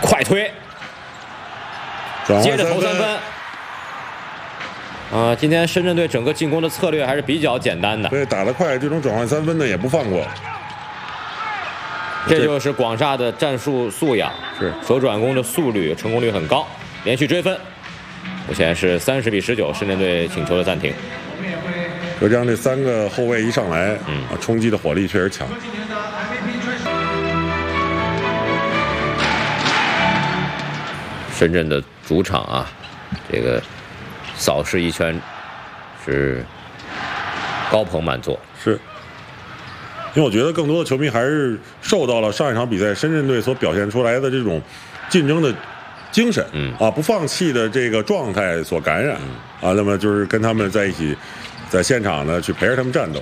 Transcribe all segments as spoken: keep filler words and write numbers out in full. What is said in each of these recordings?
快推，接着投三分。啊、呃，今天深圳队整个进攻的策略还是比较简单的。 对，打得快，这种转换三分呢也不放过。 这就是广厦的战术素养， 是手转攻的速率成功率很高，连续追分。目前是三十比十九，深圳队请求了暂停。 浙江这三个后卫一上来， 嗯啊，冲击的火力确实强。 深圳的主场啊，这个扫视一圈是高朋满座。 是，因为我觉得更多的球迷还是受到了上一场比赛深圳队所表现出来的这种竞争的精神， 嗯啊，不放弃的这个状态所感染，啊，那么就是跟他们在一起，在现场呢去陪着他们战斗。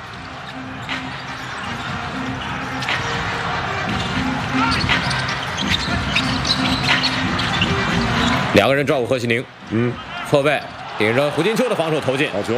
两个人照顾何其宁， 嗯， 后卫顶着胡金秋的防守投进， 好球。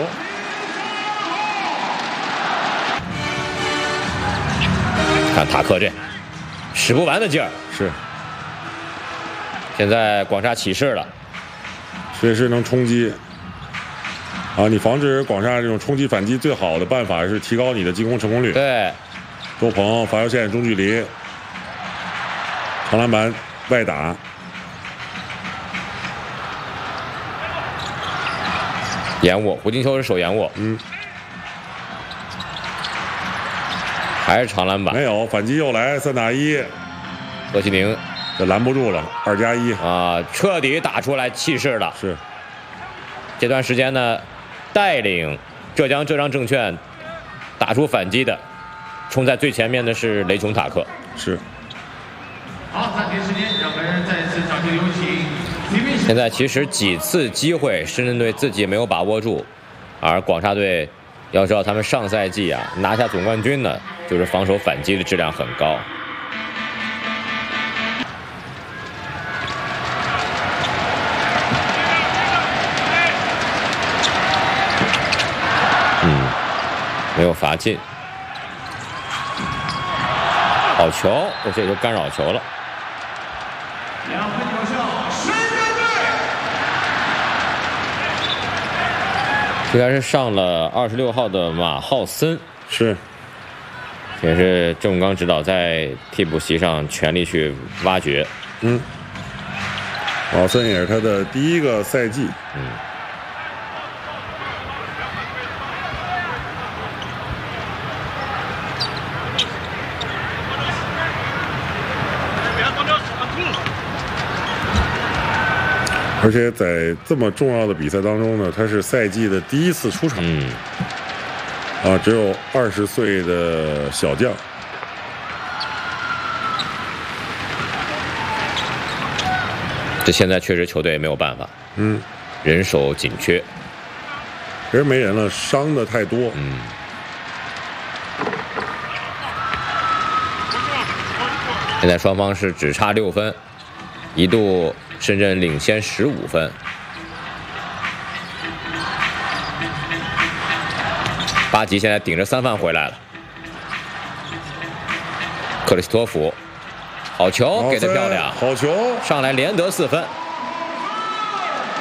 看塔克这使不完的劲儿， 是。 现在广厦起势了， 随时能冲击。啊，你防止广厦这种冲击反击最好的办法是提高你的进攻成功率。 对， 周鹏罚球线中距离，长篮板外打。 延误，胡金秋是手延误， 嗯， 还是长篮板， 没有反击又来三打一， 何其宁这拦不住了，二加一啊，彻底打出来气势了。 是， 这段时间呢，带领浙江浙江证券打出反击的，冲在最前面的是雷琼塔克。 是。 好，暂停时间，让本人再次掌声有请。 现在其实几次机会，深圳队自己没有把握住，而广厦队要知道，他们上赛季啊拿下总冠军呢，就是防守反击的质量很高。嗯，没有罚进，好球，我这就干扰球了。 两分有效，深圳队。 应该是上了二十六号的马浩森， 是， 也是郑永刚指导在替补席上全力去挖掘。 嗯，马浩森也是他的第一个赛季。 嗯。 而且在这么重要的比赛当中呢，他是赛季的第一次出场。 嗯。 啊，只有二十岁的小将。 这现在确实球队没有办法。 嗯。 人手紧缺。 其实没人了，伤的太多。 嗯。现在双方是只差六分，一度深圳领先十五分。巴吉现在顶着三犯回来了，克里斯托弗，好球，给得漂亮， 好球， 上来连得四分。